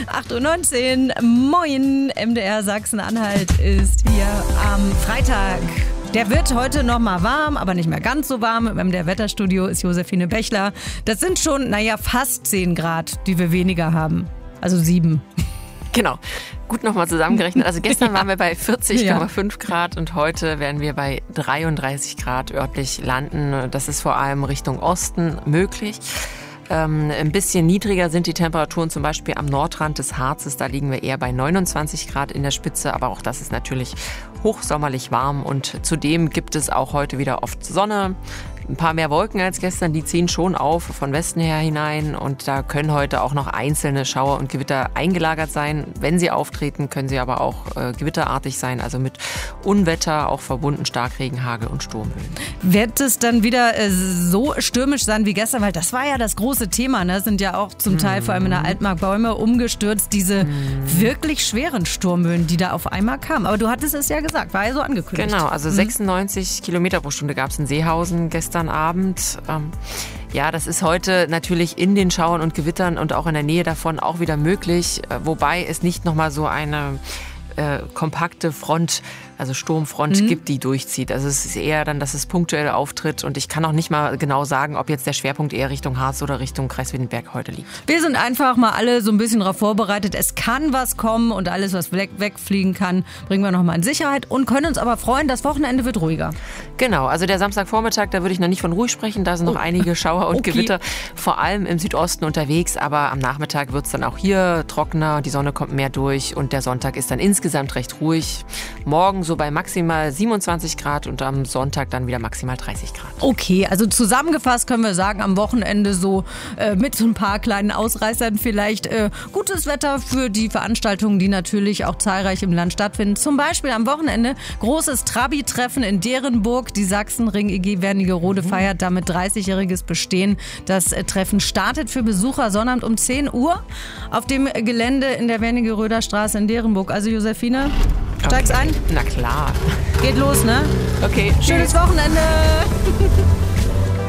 8:19 Uhr. Moin, MDR Sachsen-Anhalt ist hier am Freitag. Der wird heute noch mal warm, aber nicht mehr ganz so warm. Im MDR Wetterstudio ist Josephine Bechler. Das sind schon, fast 10 Grad, die wir weniger haben. Also 7. Genau. Gut nochmal zusammengerechnet. Also gestern waren wir bei 40,5 Grad und heute werden wir bei 33 Grad örtlich landen. Das ist vor allem Richtung Osten möglich. Ein bisschen niedriger sind die Temperaturen zum Beispiel am Nordrand des Harzes. Da liegen wir eher bei 29 Grad in der Spitze. Aber auch das ist natürlich hochsommerlich warm. Und zudem gibt es auch heute wieder oft Sonne. Ein paar mehr Wolken als gestern, die ziehen schon auf von Westen her hinein und da können heute auch noch einzelne Schauer und Gewitter eingelagert sein. Wenn sie auftreten, können sie aber auch gewitterartig sein, also mit Unwetter, auch verbunden Starkregen, Hagel und Sturmböen. Wird es dann wieder so stürmisch sein wie gestern? Weil das war ja das große Thema, ne? Sind ja auch zum Teil vor allem in der Altmark Bäume umgestürzt, diese wirklich schweren Sturmböen, die da auf einmal kamen. Aber du hattest es ja gesagt, war ja so angekündigt. Genau, also 96 Kilometer pro Stunde gab es in Seehausen gestern Abend. Ja, das ist heute natürlich in den Schauern und Gewittern und auch in der Nähe davon auch wieder möglich, wobei es nicht nochmal so eine kompakte Front, also Sturmfront gibt, die durchzieht. Also es ist eher dann, dass es punktuell auftritt und ich kann auch nicht mal genau sagen, ob jetzt der Schwerpunkt eher Richtung Harz oder Richtung Kreis Wittenberg heute liegt. Wir sind einfach mal alle so ein bisschen darauf vorbereitet. Es kann was kommen und alles, was wegfliegen kann, bringen wir nochmal in Sicherheit und können uns aber freuen, das Wochenende wird ruhiger. Genau, also der Samstagvormittag, da würde ich noch nicht von ruhig sprechen, da sind noch einige Schauer und Gewitter, vor allem im Südosten unterwegs, aber am Nachmittag wird es dann auch hier trockener, die Sonne kommt mehr durch und der Sonntag ist dann insgesamt recht ruhig. Morgen so bei maximal 27 Grad und am Sonntag dann wieder maximal 30 Grad. Okay, also zusammengefasst können wir sagen, am Wochenende so mit so ein paar kleinen Ausreißern vielleicht gutes Wetter für die Veranstaltungen, die natürlich auch zahlreich im Land stattfinden. Zum Beispiel am Wochenende großes Trabi-Treffen in Derenburg. Die Sachsenring EG Wernigerode feiert damit 30-jähriges Bestehen. Das Treffen startet für Besucher Sonnabend um 10 Uhr auf dem Gelände in der Wernigeröder Straße in Derenburg. Also Josephine, steigst ein? Na klar. Geht los, ne? Okay. Schönes Wochenende.